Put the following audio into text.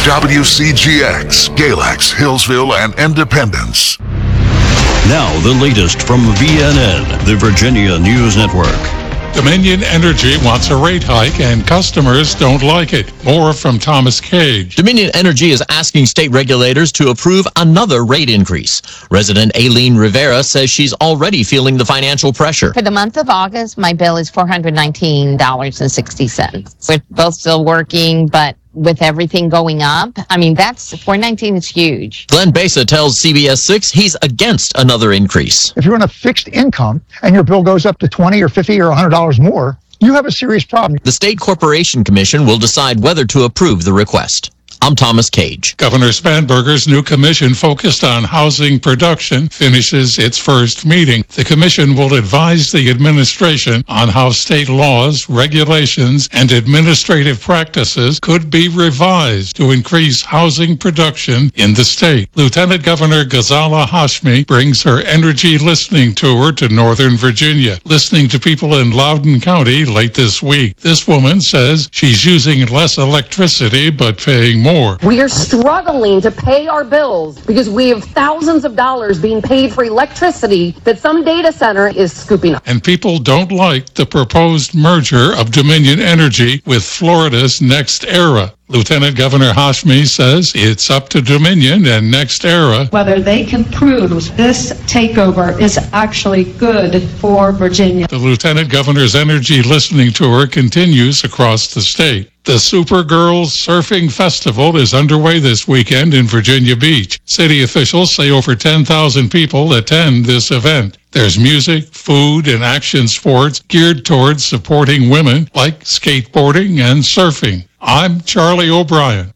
WCGX, Galax, Hillsville, and Independence. Now the latest from VNN, the Virginia News Network. Dominion Energy wants a rate hike and customers don't like it. More from Thomas Cage. Dominion Energy is asking state regulators to approve another rate increase. Resident Aileen Rivera says she's already feeling the financial pressure. For the month of August, my bill is $419.60. We're both still working, but with everything going up, that's $419 is huge. Glenn Besa tells CBS 6 he's against another increase. If you're on a fixed income and your bill goes up to $20 or $50 or $100 more, you have a serious problem. The State Corporation Commission will decide whether to approve the request. I'm Thomas Cage. Governor Spanberger's new commission focused on housing production finishes its first meeting. The commission will advise the administration on how state laws, regulations, and administrative practices could be revised to increase housing production in the state. Lieutenant Governor Ghazala Hashmi brings her energy listening tour to Northern Virginia, listening to people in Loudoun County late this week. This woman says she's using less electricity but paying more. We are struggling to pay our bills because we have thousands of dollars being paid for electricity that some data center is scooping up. And people don't like the proposed merger of Dominion Energy with Florida's NextEra. Lieutenant Governor Hashmi says it's up to Dominion and NextEra whether they can prove this takeover is actually good for Virginia. The Lieutenant Governor's energy listening tour continues across the state. The Supergirls Surfing Festival is underway this weekend in Virginia Beach. City officials say over 10,000 people attend this event. There's music, food, and action sports geared towards supporting women like skateboarding and surfing. I'm Charlie O'Brien.